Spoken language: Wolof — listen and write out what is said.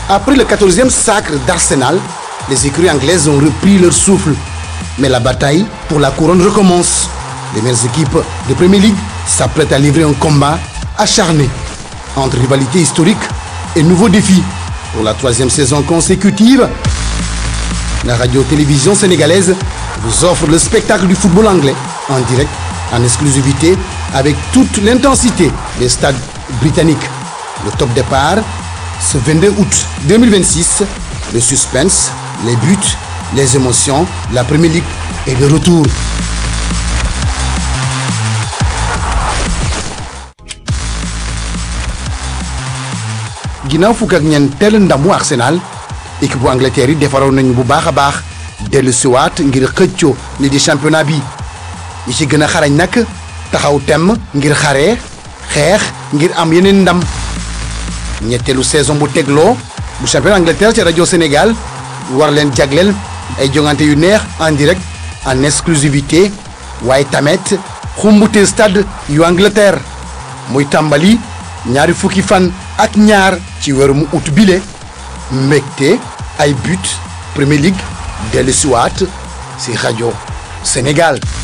Après le 14e sacre d'Arsenal, les écuries anglaises ont repris leur souffle. Mais la bataille pour la couronne recommence. Les meilleures équipes de Premier League s'apprêtent à livrer un combat acharné entre rivalité historique et nouveaux défis. Pour la 3e saison consécutive, la radio-télévision sénégalaise vous offre le spectacle du football anglais en direct, en exclusivité, avec toute l'intensité des stades britanniques. Le top départ, ce 22 août 2026, le suspense, les buts, les émotions, la Premier League est de retour. ginnaaw fukk ak ñeenteel ndamu Arsenal équipe bu Angleterre yi defaroon nañu bu baax a baax dellu siwaat ngir xëccoo li di championnat bi ñi ci gën a xarañ nag taxaw temm ngir xaree xeex ngir am yeneen ndam ñetteelu saison bu tegloo bu championnat Angleterre ci rajo Sénégal war leen jagleel ay jongante yu neex en direct en exclusivité waaye tamit xumbute stade yu Angleterre muy tàmbali ñaari fukki fan ak ñaar ci weeru mu ut bile mbégte ay but Premier League dellu siwaat ci rajo Sénégal.